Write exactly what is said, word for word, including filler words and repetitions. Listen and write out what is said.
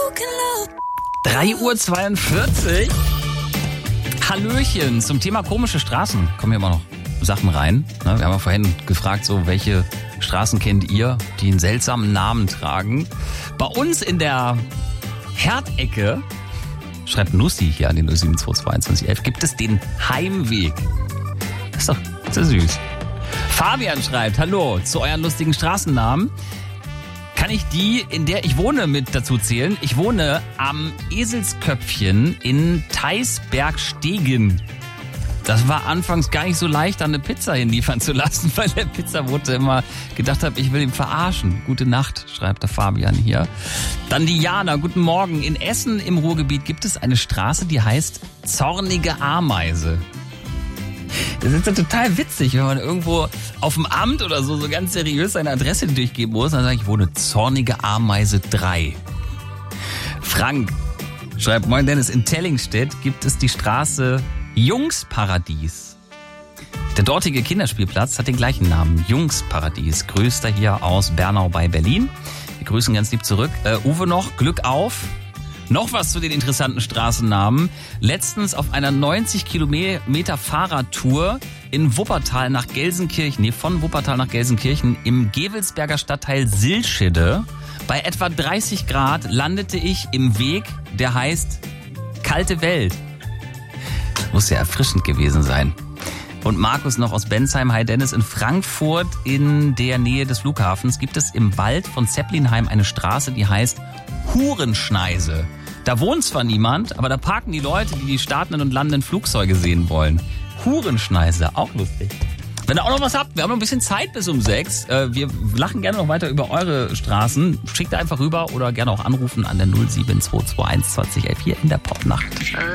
drei Uhr zweiundvierzig. Hallöchen, zum Thema komische Straßen kommen hier immer noch Sachen rein. Wir haben ja vorhin gefragt, so welche Straßen kennt ihr, die einen seltsamen Namen tragen. Bei uns in der Herdecke, schreibt Nussi hier an den null sieben zwei zwei eins eins elf, gibt es den Heimweg. Das ist doch sehr süß. Fabian schreibt, hallo, zu euren lustigen Straßennamen. Kann ich die, in der ich wohne, mit dazu zählen? Ich wohne am Eselsköpfchen in Theisbergstegen. Das war anfangs gar nicht so leicht, da eine Pizza hinliefern zu lassen, weil der Pizzabote immer gedacht hat, ich will ihn verarschen. Gute Nacht, schreibt der Fabian hier. Dann Diana, guten Morgen. In Essen im Ruhrgebiet gibt es eine Straße, die heißt Zornige Ameise. Das ist ja total witzig, wenn man irgendwo auf dem Amt oder so so ganz seriös seine Adresse durchgeben muss. Dann sage ich, ich wohne Zornige Ameise drei. Frank schreibt, moin Dennis, in Tellingstedt gibt es die Straße Jungsparadies. Der dortige Kinderspielplatz hat den gleichen Namen, Jungsparadies. Größter hier aus Bernau bei Berlin. Wir grüßen ganz lieb zurück. Äh, Uwe noch, Glück auf. Noch was zu den interessanten Straßennamen. Letztens auf einer neunzig Kilometer Fahrradtour in Wuppertal nach Gelsenkirchen, nee, von Wuppertal nach Gelsenkirchen im Gevelsberger Stadtteil Silschede. Bei etwa dreißig Grad landete ich im Weg, der heißt Kalte Welt. Muss ja erfrischend gewesen sein. Und Markus noch aus Bensheim. Hi Dennis, in Frankfurt in der Nähe des Flughafens gibt es im Wald von Zeppelinheim eine Straße, die heißt Hurenschneise. Da wohnt zwar niemand, aber da parken die Leute, die die startenden und landenden Flugzeuge sehen wollen. Hurenschneise, auch lustig. Wenn ihr auch noch was habt, wir haben noch ein bisschen Zeit bis um sechs. Wir lachen gerne noch weiter über eure Straßen. Schickt einfach rüber oder gerne auch anrufen an der null sieben zwei zwei eins zwanzig elf hier in der Popnacht.